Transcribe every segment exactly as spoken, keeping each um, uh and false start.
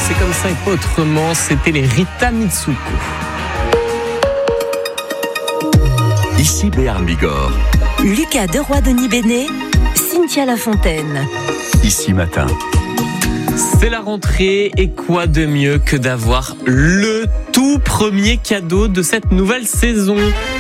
c'est comme ça et pas autrement, c'était les Rita Mitsuko. Ici Béarn Bigorre. Lucas Deroy-Denis-Béné, Cynthia Lafontaine. Ici Matin. C'est la rentrée et quoi de mieux que d'avoir le tout premier cadeau de cette nouvelle saison.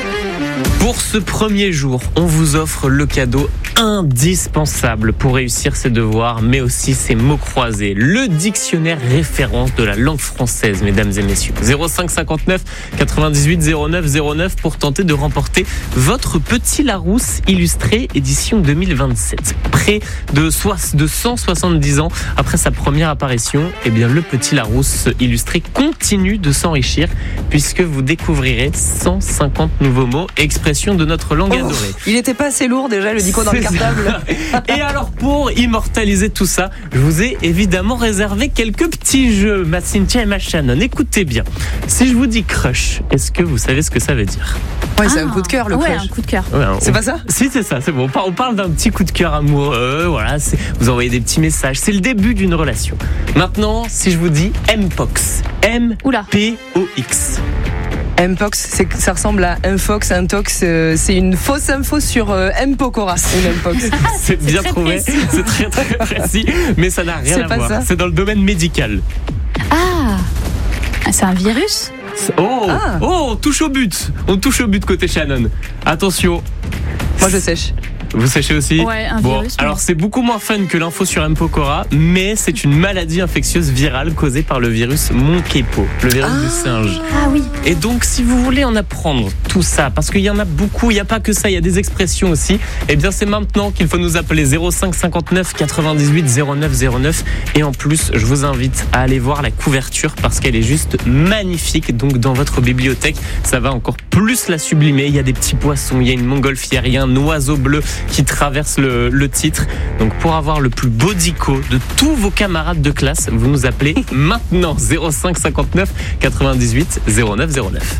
Pour ce premier jour, on vous offre le cadeau indispensable pour réussir ses devoirs, mais aussi ses mots croisés. Le dictionnaire référence de la langue française, mesdames et messieurs. zéro cinq cinquante-neuf quatre-vingt-dix-huit zéro neuf zéro neuf pour tenter de remporter votre petit Larousse illustré édition deux mille vingt-sept. Près de cent soixante-dix ans après sa première apparition, eh bien le petit Larousse illustré continue de s'enrichir puisque vous découvrirez cent cinquante nouveaux mots et expressions de notre langue oh, adorée. Il était pas assez lourd déjà le dico dans le cartable. Et alors pour immortaliser tout ça, je vous ai évidemment réservé quelques petits jeux, ma Cynthia et ma Shannon. Écoutez bien, si je vous dis crush, est-ce que vous savez ce que ça veut dire ? Ouais, c'est ah, un coup de cœur le ouais, crush. un coup de cœur. Ouais, on... C'est pas ça ? Si, c'est ça, c'est bon. On parle, on parle d'un petit coup de cœur amoureux, voilà, c'est... vous envoyez des petits messages, c'est le début d'une relation. Maintenant, si je vous dis M-Pox, M P O X. M-Pox, c'est, ça ressemble à Infox, Intox, euh, c'est une fausse info sur euh, M-Pokora, une M-Pox. C'est bien très trouvé, précis. c'est très très précis, mais ça n'a rien C'est à pas voir. ça. C'est dans le domaine médical. Ah, c'est un virus ? Oh, Ah. oh, on touche au but. On touche au but côté Shannon. Attention. Moi je sèche. Vous sachez aussi ? Ouais, un bon, virus, alors oui. c'est beaucoup moins fun que l'info sur M-Pokora, mais c'est une maladie infectieuse virale causée par le virus Monkeypox, le virus Ah. du singe. Ah oui. Et donc, si vous voulez en apprendre tout ça, parce qu'il y en a beaucoup, il n'y a pas que ça, il y a des expressions aussi, eh bien c'est maintenant qu'il faut nous appeler zéro cinq cinquante-neuf quatre-vingt-dix-huit zéro neuf zéro neuf. Et en plus, je vous invite à aller voir la couverture parce qu'elle est juste magnifique. Donc dans votre bibliothèque, ça va encore plus la sublimer. Il y a des petits poissons, il y a une montgolfière, il y a un oiseau bleu qui traverse le, le titre. Donc pour avoir le plus beau dico de tous vos camarades de classe, vous nous appelez maintenant zéro cinq cinquante-neuf quatre-vingt-dix-huit zéro neuf zéro neuf.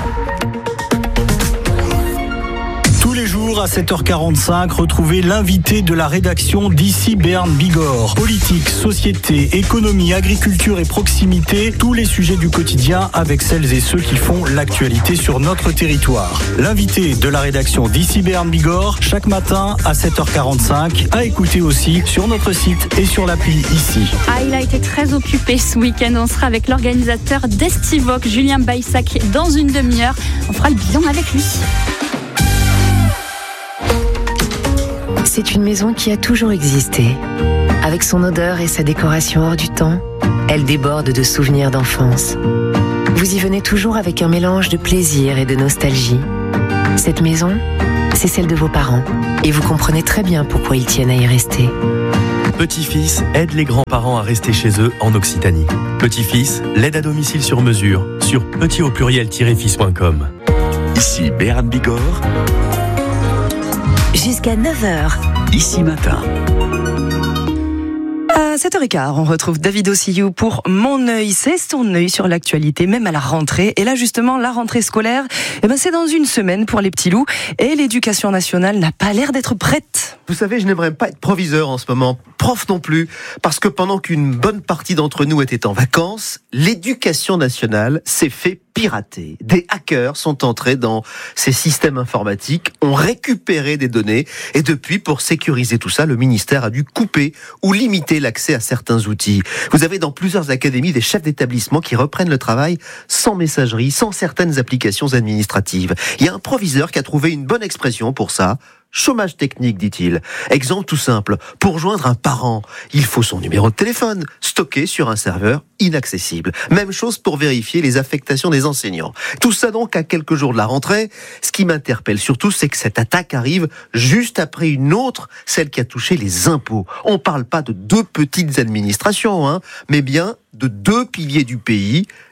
Tous les jours à sept heures quarante-cinq, retrouvez l'invité de la rédaction d'Ici Béarn Bigorre. Politique, société, économie, agriculture et proximité, tous les sujets du quotidien avec celles et ceux qui font l'actualité sur notre territoire. L'invité de la rédaction d'Ici Béarn Bigorre, chaque matin à sept heures quarante-cinq, à écouter aussi sur notre site et sur l'appli Ici. Ah, il a été très occupé ce week-end. On sera avec l'organisateur d'Estivoc, Julien Baissac, dans une demi-heure. On fera le bilan avec lui. C'est une maison qui a toujours existé. Avec son odeur et sa décoration hors du temps, elle déborde de souvenirs d'enfance. Vous y venez toujours avec un mélange de plaisir et de nostalgie. Cette maison, c'est celle de vos parents. Et vous comprenez très bien pourquoi ils tiennent à y rester. Petit-fils aide les grands-parents à rester chez eux en Occitanie. Petit-fils l'aide à domicile sur mesure sur petit au pluriel tiret fils point com. Ici Béarn Bigorre. Jusqu'à neuf heures. Ici Matin. À sept heures quinze, on retrouve David Ossillou pour Mon œil. C'est son œil sur l'actualité, même à la rentrée. Et là, justement, la rentrée scolaire, eh ben, c'est dans une semaine pour les petits loups. Et l'éducation nationale n'a pas l'air d'être prête. Vous savez, je n'aimerais pas être proviseur en ce moment, prof non plus, parce que pendant qu'une bonne partie d'entre nous était en vacances, l'éducation nationale s'est fait pirater. Des hackers sont entrés dans ces systèmes informatiques, ont récupéré des données, et depuis, pour sécuriser tout ça, le ministère a dû couper ou limiter l'accès à certains outils. Vous avez dans plusieurs académies des chefs d'établissement qui reprennent le travail sans messagerie, sans certaines applications administratives. Il y a un proviseur qui a trouvé une bonne expression pour ça. Chômage technique, dit-il. Exemple tout simple. Pour joindre un parent, il faut son numéro de téléphone, stocké sur un serveur inaccessible. Même chose pour vérifier les affectations des enseignants. Tout ça donc à quelques jours de la rentrée. Ce qui m'interpelle surtout, c'est que cette attaque arrive juste après une autre, celle qui a touché les impôts. On parle pas de deux petites administrations, hein, mais bien de deux piliers du pays,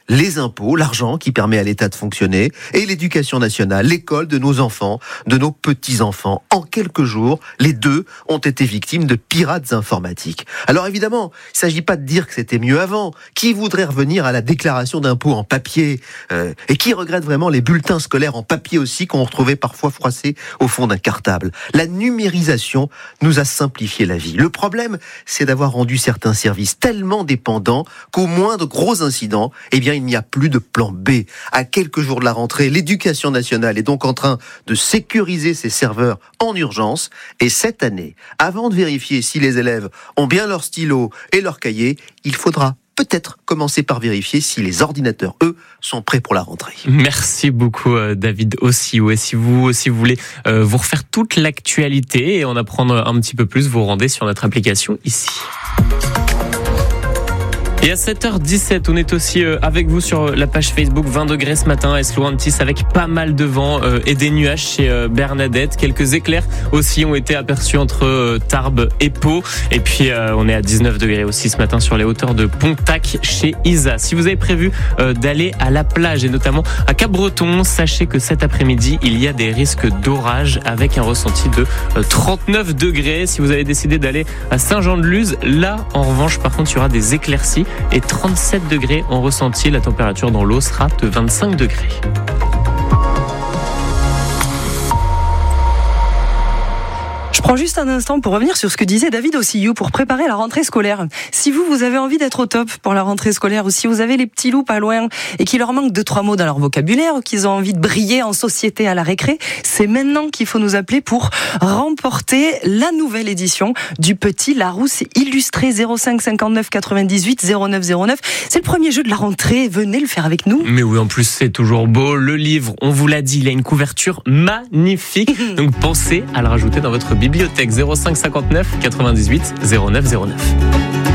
les impôts, l'argent qui permet à l'État de fonctionner, et l'éducation nationale, l'école de nos enfants, de nos petits-enfants. En quelques jours, les deux ont été victimes de pirates informatiques. Alors évidemment, il ne s'agit pas de dire que c'était mieux avant. Qui voudrait revenir à la déclaration d'impôt en papier euh, et qui regrette vraiment les bulletins scolaires en papier aussi qu'on retrouvait parfois froissés au fond d'un cartable? La numérisation nous a simplifié la vie. Le problème, c'est d'avoir rendu certains services tellement dépendants qu'au moindre gros incident, eh bien, il n'y a plus de plan B. À quelques jours de la rentrée, l'éducation nationale est donc en train de sécuriser ses serveurs en urgence. Et cette année, avant de vérifier si les élèves ont bien leur stylo et leur cahier, il faudra peut-être commencer par vérifier si les ordinateurs, eux, sont prêts pour la rentrée. Merci beaucoup, David Ossio. Et si vous, si vous voulez euh, vous refaire toute l'actualité et en apprendre un petit peu plus, vous rendez sur notre application ici. Et à sept heures dix-sept, on est aussi avec vous sur la page Facebook. vingt degrés ce matin à Eslouantis avec pas mal de vent et des nuages chez Bernadette. Quelques éclairs aussi ont été aperçus entre Tarbes et Pau. Et puis on est à dix-neuf degrés aussi ce matin sur les hauteurs de Pontac chez Isa. Si vous avez prévu d'aller à la plage et notamment à Cap-Breton, sachez que cet après-midi, il y a des risques d'orage avec un ressenti de trente-neuf degrés. Si vous avez décidé d'aller à Saint-Jean-de-Luz, là en revanche par contre il y aura des éclaircies. Et trente-sept degrés en ressenti. La température dans l'eau sera de vingt-cinq degrés. Je prends juste un instant pour revenir sur ce que disait David Ossio pour préparer la rentrée scolaire. Si vous, vous avez envie d'être au top pour la rentrée scolaire, ou si vous avez les petits loups pas loin et qu'il leur manque deux, trois mots dans leur vocabulaire, ou qu'ils ont envie de briller en société à la récré, c'est maintenant qu'il faut nous appeler pour remporter la nouvelle édition du Petit Larousse illustré. Zéro cinq cinquante-neuf quatre-vingt-dix-huit zéro neuf zéro neuf. C'est le premier jeu de la rentrée. Venez le faire avec nous. Mais oui, en plus, c'est toujours beau. Le livre, on vous l'a dit, il a une couverture magnifique. Donc pensez à le rajouter dans votre bibliothèque. Zéro cinq cinquante-neuf quatre-vingt-dix-huit zéro neuf zéro neuf.